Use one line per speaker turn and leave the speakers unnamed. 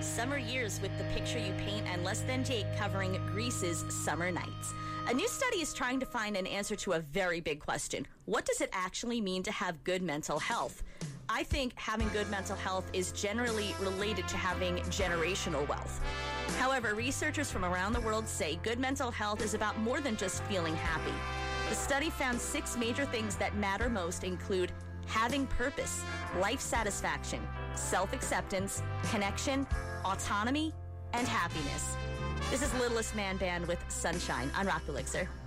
Summer Years with The Picture You Paint and Less Than Jake covering Greece's summer nights. A new study is trying to find an answer to a very big question. What does it actually mean to have good mental health? I think having good mental health is generally related to having generational wealth. However, researchers from around the world say good mental health is about more than just feeling happy. The study found 6 major things that matter most include having purpose, life satisfaction, self-acceptance, connection, autonomy, and happiness. This is Littlest Man Band with Sunshine on Rock Elixir.